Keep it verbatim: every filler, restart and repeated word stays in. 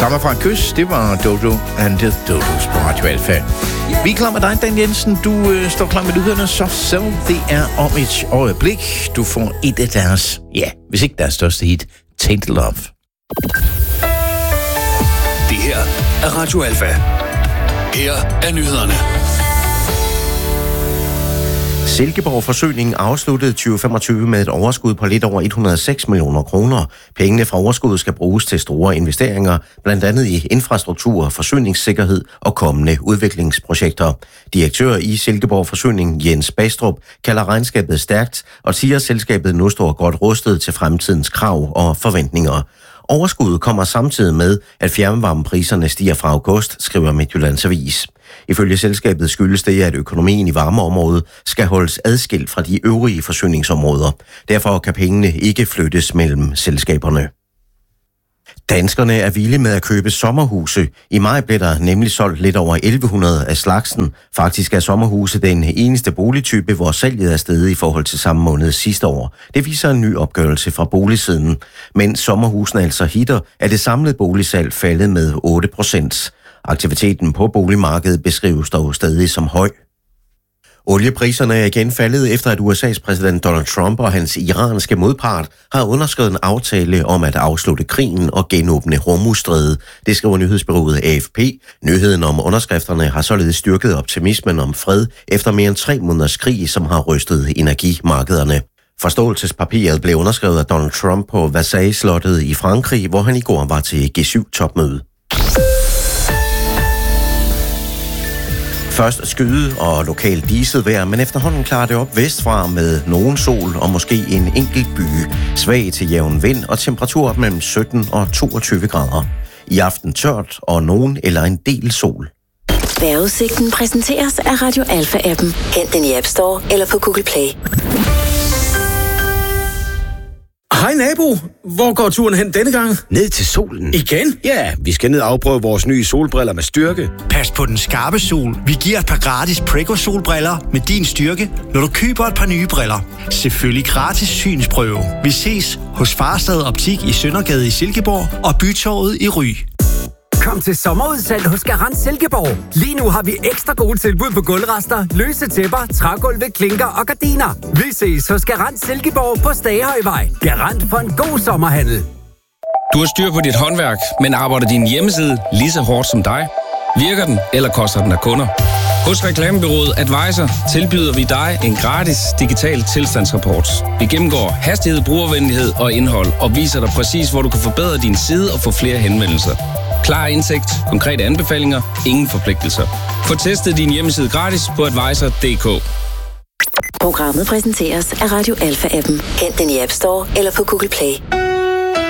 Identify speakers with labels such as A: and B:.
A: Stammer fra en kys, det var Dodo and the Dodos på Radio Alfa. Vi er klar med dig, Dan Jensen. Du øh, står klar med nyhederne, så så det er om et øjeblik. Du får et af deres, ja, hvis ikke deres største hit, Tainted Love.
B: Det her er Radio Alfa. Her er nyhederne.
C: Silkeborg Forsyning afsluttede tyve femogtyve med et overskud på lidt over et hundrede og seks millioner kroner. Pengene fra overskuddet skal bruges til store investeringer, blandt andet i infrastruktur, forsyningssikkerhed og kommende udviklingsprojekter. Direktør i Silkeborg Forsyning, Jens Bastrup, kalder regnskabet stærkt og siger, at selskabet nu står godt rustet til fremtidens krav og forventninger. Overskuddet kommer samtidig med, at fjernvarmepriserne stiger fra august, skriver Midtjyllands Avis. Ifølge selskabet skyldes det, at økonomien i varmeområdet skal holdes adskilt fra de øvrige forsyningsområder. Derfor kan pengene ikke flyttes mellem selskaberne. Danskerne er villige med at købe sommerhuse. I maj blev der nemlig solgt lidt over elleve hundrede af slagsen. Faktisk er sommerhuse den eneste boligtype, hvor salget er steget i forhold til samme måned sidste år. Det viser en ny opgørelse fra Boligsiden. Mens sommerhusene altså hitter, er det samlede boligsalg faldet med otte procent. Aktiviteten på boligmarkedet beskrives dog stadig som høj. Oliepriserne er igen faldet efter, at U S A's præsident Donald Trump og hans iranske modpart har underskrevet en aftale om at afslutte krigen og genåbne Hormuzstrædet. Det skriver nyhedsbureauet A F P. Nyheden om underskrifterne har således styrket optimismen om fred efter mere end tre måneders krig, som har rystet energimarkederne. Forståelsespapiret blev underskrevet af Donald Trump på Versailles-slottet i Frankrig, hvor han i går var til G syv topmøde. Først skyde og lokalt diset vejr, men efterhånden klarer det op vestfra med nogen sol og måske en enkelt byge. Svag til jævn vind og temperatur mellem sytten og toogtyve grader. I aften tørt og nogen eller en del sol.
D: Vejrudsigten præsenteres af Radio Alfa-appen. Hent den i App Store eller på Google Play.
E: Hej nabo, hvor går turen hen denne gang?
F: Ned til solen.
E: Igen?
F: Ja, vi skal ned og afprøve vores nye solbriller med styrke.
G: Pas på den skarpe sol. Vi giver et par gratis Prego-solbriller med din styrke, når du køber et par nye briller. Selvfølgelig gratis synsprøve. Vi ses hos Farstad Optik i Søndergade i Silkeborg og Bytorvet i Ry.
H: Kom til sommerudsalg hos Garant Silkeborg. Lige nu har vi ekstra gode tilbud på gulvrester, løse tæpper, trægulve, klinker og gardiner. Vi ses hos Garant Silkeborg på Stagehøjvej. Garant for en god sommerhandel.
I: Du har styr på dit håndværk, men arbejder din hjemmeside lige så hårdt som dig? Virker den, eller koster den af kunder? Hos Reklamebureauet Advisor tilbyder vi dig en gratis digital tilstandsrapport. Vi gennemgår hastighed, brugervenlighed og indhold og viser dig præcis, hvor du kan forbedre din side og få flere henvendelser. Klar indsigt, konkrete anbefalinger, ingen forpligtelser. Få testet din hjemmeside gratis på advisor punktum d k.
D: Programmet præsenteres af Radio Alfa-appen. Hent den i App Store eller på Google Play.